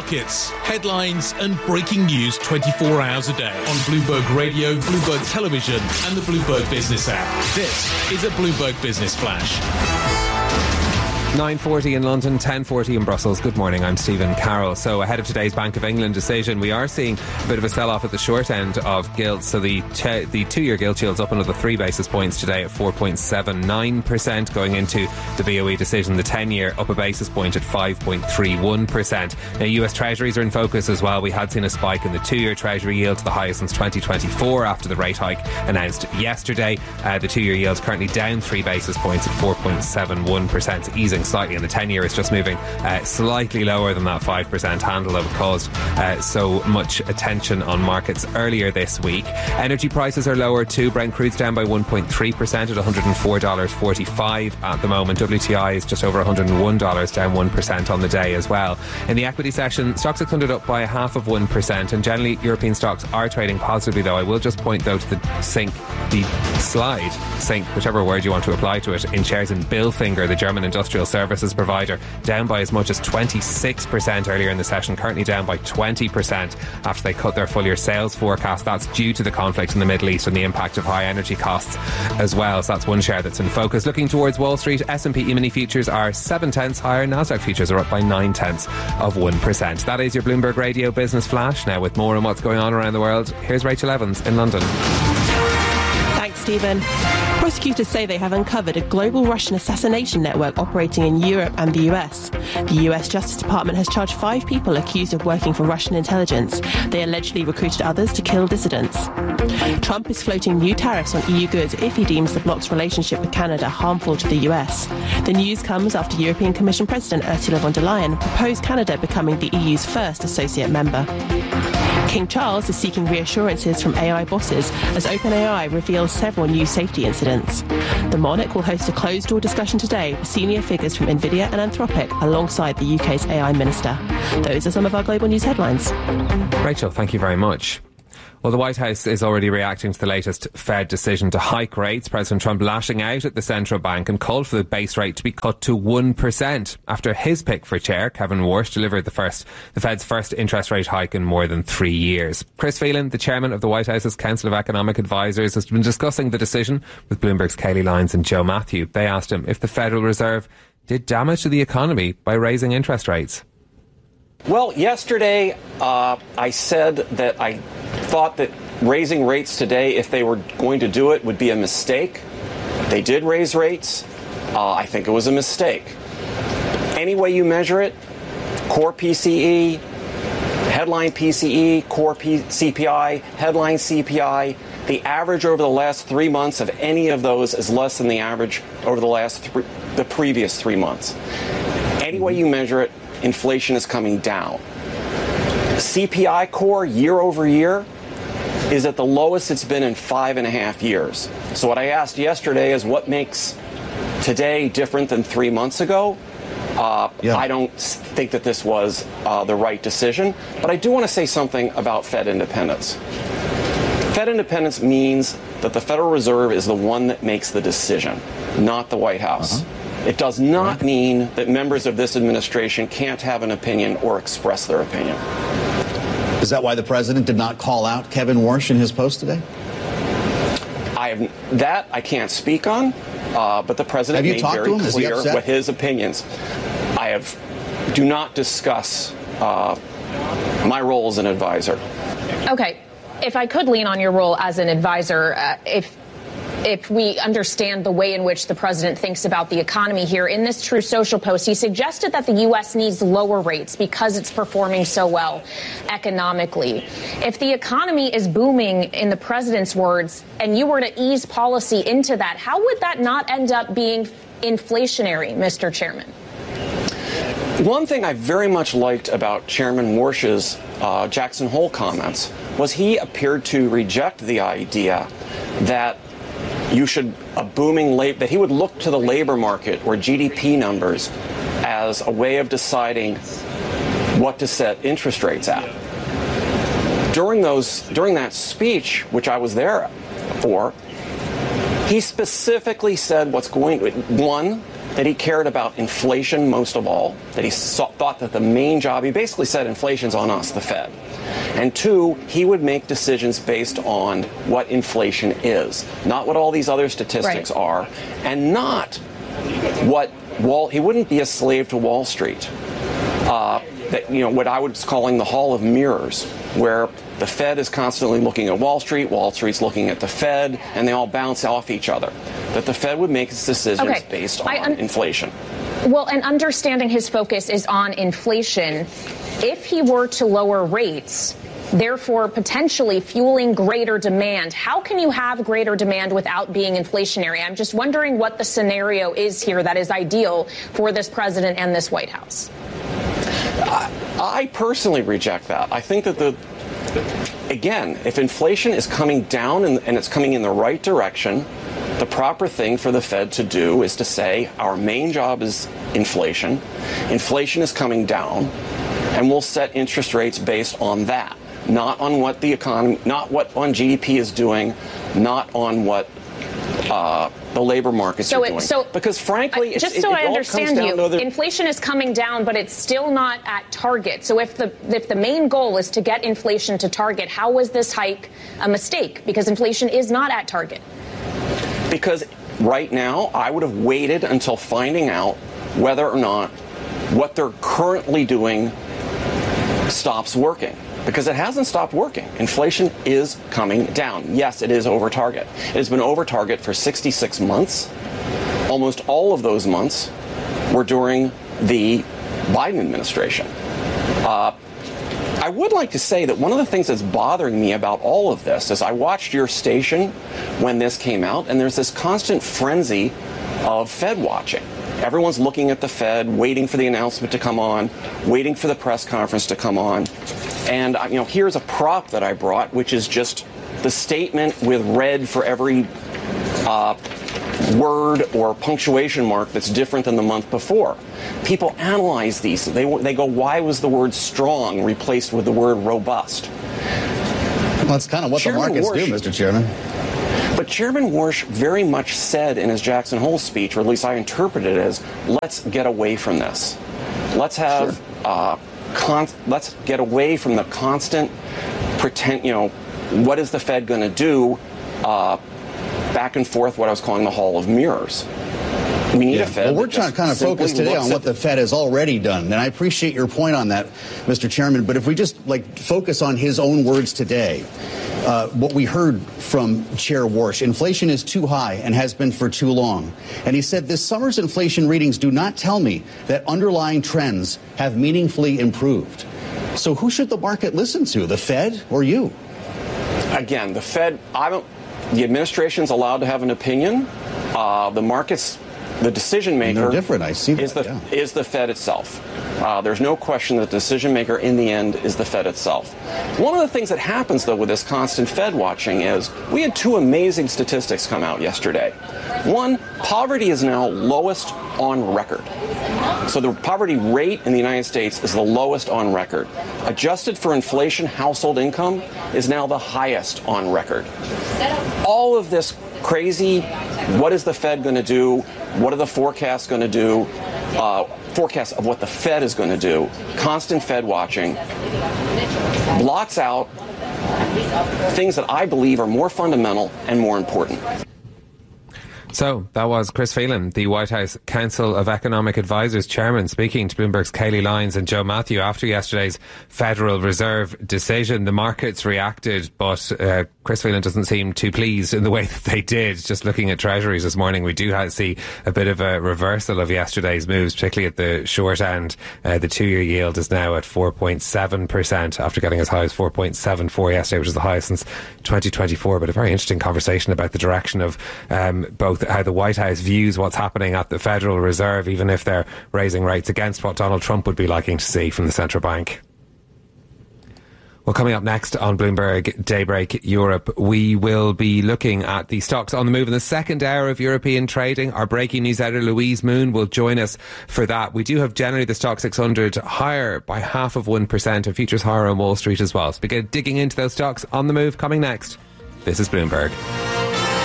markets, headlines and breaking news 24 hours a day on Bloomberg Radio, Bloomberg Television and the Bloomberg Business app. This is a Bloomberg Business Flash. 9:40 in London, 10:40 in Brussels. Good morning, I'm Stephen Carroll. So ahead of today's Bank of England decision, we are seeing a bit of a sell-off at the short end of gilts. So the two-year gilt yield's up another 3 basis points today at 4.79% going into the BOE decision. The 10-year up a basis point at 5.31%. Now, US Treasuries are in focus as well. We had seen a spike in the 2-year Treasury yield to the highest since 2024 after the rate hike announced yesterday. The 2-year yield is currently down 3 basis points at 4.71%, easing slightly, and the 10-year is just moving slightly lower than that 5% handle that caused so much attention on markets earlier this week. Energy prices are lower too. Brent crude's down by 1.3% at $104.45 at the moment. WTI is just over $101, down 1% on the day as well. In the equity session, Stoxx 600 up by 0.5%, and generally European stocks are trading positively, though. I will just point though to the slide, whichever word you want to apply to it, in shares in Bilfinger, the German industrial services provider, down by as much as 26% earlier in the session, currently down by 20% after they cut their full year sales forecast. That's due to the conflict in the Middle East and the impact of high energy costs as well. So that's one share that's in focus. Looking towards Wall Street, S&P E-mini futures are 0.7 higher. Nasdaq futures are up by 0.9%. That is your Bloomberg Radio Business Flash. Now, with more on what's going on around the world, here's Rachel Evans in London. Thanks, Stephen. Prosecutors say they have uncovered a global Russian assassination network operating in Europe and the US. The US Justice Department has charged 5 people accused of working for Russian intelligence. They allegedly recruited others to kill dissidents. Trump is floating new tariffs on EU goods if he deems the bloc's relationship with Canada harmful to the US. The news comes after European Commission President Ursula von der Leyen proposed Canada becoming the EU's first associate member. King Charles is seeking reassurances from AI bosses as OpenAI reveals several new safety incidents. The monarch will host a closed-door discussion today with senior figures from Nvidia and Anthropic alongside the UK's AI minister. Those are some of our global news headlines. Rachel, thank you very much. Well, the White House is already reacting to the latest Fed decision to hike rates. President Trump lashing out at the central bank and called for the base rate to be cut to 1% after his pick for chair, Kevin Warsh, delivered the Fed's first interest rate hike in more than 3 years. Chris Phelan, the chairman of the White House's Council of Economic Advisers, has been discussing the decision with Bloomberg's Kayleigh Lyons and Joe Matthew. They asked him if the Federal Reserve did damage to the economy by raising interest rates. Well, yesterday I said that I thought that raising rates today, if they were going to do it, would be a mistake. They did raise rates. I think it was a mistake. Any way you measure it, core PCE, headline PCE, core CPI, headline CPI, the average over the last 3 months of any of those is less than the average over the previous 3 months. Any way you measure it, inflation is coming down. CPI core year over year is at the lowest it's been in 5.5 years. So what I asked yesterday is what makes today different than 3 months ago? I don't think that this was the right decision, but I do want to say something about Fed independence. Fed independence means that the Federal Reserve is the one that makes the decision, not the White House. It does not mean that members of this administration can't have an opinion or express their opinion. Is that why the president did not call out Kevin Warsh in his post today? I can't speak on, but the president made very clear what his opinions. Do not discuss my role as an advisor. Okay. If I could lean on your role as an advisor, if we understand the way in which the president thinks about the economy here, in this True Social post, he suggested that the U.S. needs lower rates because it's performing so well economically. If the economy is booming, in the president's words, and you were to ease policy into that, how would that not end up being inflationary, Mr. Chairman? One thing I very much liked about Chairman Warsh's Jackson Hole comments was he appeared to reject the idea that that he would look to the labor market or GDP numbers as a way of deciding what to set interest rates at. During that speech, which I was there for, he specifically said one, that he cared about inflation most of all, that he thought that the main job, he basically said inflation's on us, the Fed. And two, he would make decisions based on what inflation is, not what all these other statistics are, and not what he wouldn't be a slave to Wall Street. What I was calling the Hall of Mirrors, where the Fed is constantly looking at Wall Street's looking at the Fed, and they all bounce off each other. That the Fed would make its decisions based on inflation. Well, and understanding his focus is on inflation, if he were to lower rates, therefore potentially fueling greater demand, how can you have greater demand without being inflationary? I'm just wondering what the scenario is here that is ideal for this president and this White House. I personally reject that. I think that again, if inflation is coming down and it's coming in the right direction, the proper thing for the Fed to do is to say our main job is inflation. Inflation is coming down, and we'll set interest rates based on that, not on what the economy, not what on GDP is doing, not on what the labor markets are doing. Because frankly, I understand you, inflation is coming down, but it's still not at target. So if the main goal is to get inflation to target, how was this hike a mistake? Because inflation is not at target. Because right now, I would have waited until finding out whether or not what they're currently doing stops working. Because it hasn't stopped working. Inflation is coming down. Yes, it is over target. It has been over target for 66 months. Almost all of those months were during the Biden administration. I would like to say that one of the things that's bothering me about all of this is I watched your station when this came out, and there's this constant frenzy of Fed watching. Everyone's looking at the Fed, waiting for the announcement to come on, waiting for the press conference to come on. And, here's a prop that I brought, which is just the statement with red for every word or punctuation mark that's different than the month before. People analyze these. They go, why was the word strong replaced with the word robust? Well, that's kind of what Chairman the markets do, Mr. Chairman. But Chairman Warsh very much said in his Jackson Hole speech, or at least I interpreted it as, let's get away from this. Let's have, let's get away from the constant pretend, what is the Fed going to do, back and forth, what I was calling the Hall of Mirrors. We need a Fed. Well, we're trying to kind of focus today on what the Fed has already done. And I appreciate your point on that, Mr. Chairman. But if we just focus on his own words today, what we heard from Chair Warsh, inflation is too high and has been for too long. And he said this summer's inflation readings do not tell me that underlying trends have meaningfully improved. So who should the market listen to, the Fed or you? Again, the Fed, the administration's allowed to have an opinion. The markets, the decision maker, they're different. I see that, is the Fed itself. There's no question that the decision maker in the end is the Fed itself. One of the things that happens, though, with this constant Fed watching is we had two amazing statistics come out yesterday. One, poverty is now lowest on record. So the poverty rate in the United States is the lowest on record. Adjusted for inflation, household income is now the highest on record. All of this crazy, what is the Fed going to do? What are the forecasts going to do? Forecasts of what the Fed is going to do. Constant Fed watching blots out things that I believe are more fundamental and more important. So that was Chris Phelan, the White House Council of Economic Advisors chairman, speaking to Bloomberg's Kayleigh Lyons and Joe Matthew after yesterday's Federal Reserve decision. The markets reacted, but Chris Phelan doesn't seem too pleased in the way that they did. Just looking at treasuries this morning, we do see a bit of a reversal of yesterday's moves, particularly at the short end. The 2-year yield is now at 4.7% after getting as high as 4.74 yesterday, which is the highest since 2024. But a very interesting conversation about the direction of both how the White House views what's happening at the Federal Reserve, even if they're raising rates against what Donald Trump would be liking to see from the central bank. Well, coming up next on Bloomberg Daybreak Europe, we will be looking at the stocks on the move in the second hour of European trading. Our breaking news editor, Louise Moon, will join us for that. We do have generally the Stock 600 higher by 0.5%, and futures higher on Wall Street as well. So we get digging into those stocks on the move coming next. This is Bloomberg.